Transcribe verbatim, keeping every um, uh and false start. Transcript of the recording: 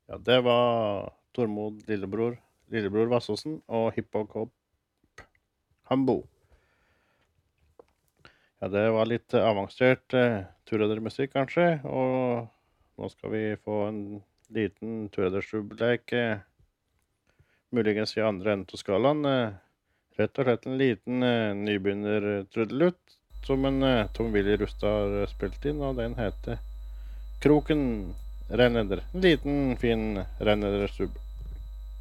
Ja, det var Tormod Lillebror, Lillebror Vassåsen og Hiphop Hambo. Ja, det var litt eh, avansert eh, turredermusikk kanskje, og nå skal vi få en liten turredersjubileik, eh, muligens i andre enden av skalaen. Eh, rett og slett en liten eh, nybegynner-trudelutt som en eh, Tom Willy Rustad har eh, spilt inn, og den heter Kroken Renneder. En liten, fin Renneder-sub.